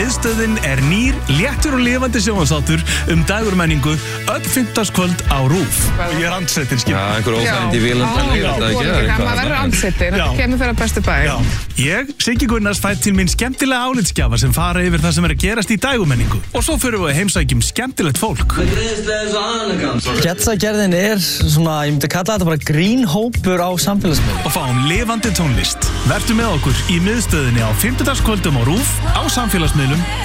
Miðstöðin nýr, léttur og lifandi sjónvarpsþáttur dægurmenningu öll fimmtudagskvöld á RÚV. Ég andsettin, skil. Já, einhver óþægindi í vélum. Maður verður andsettin, þetta kemur fyrir að bestu bæ. Ég, Siggi Gunnars, fæ til mín skemmtilega álitsgjafa sem fara yfir það sem að gerast í dægurmenningu. Og svo förum við að heimsækjum skemmtilegt fólk. Sketsagerðin svona, ég myndi kalla þetta bara grínhópur á samfélagsmiðlum. Og fáum lifandi tónlist. Vertu með okkur í Miðstöðinni á fimmtudagskvöldum á RÚV á samfélagsmiðlum